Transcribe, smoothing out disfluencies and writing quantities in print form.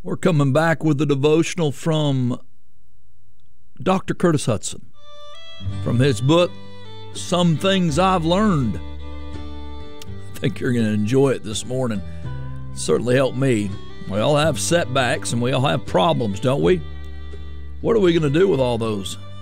We're coming back with a devotional from Dr. Curtis Hudson from his book, Some Things I've Learned. I think you're going to enjoy it this morning. It certainly helped me. We all have setbacks and we all have problems, don't we? What are we going to do with all those?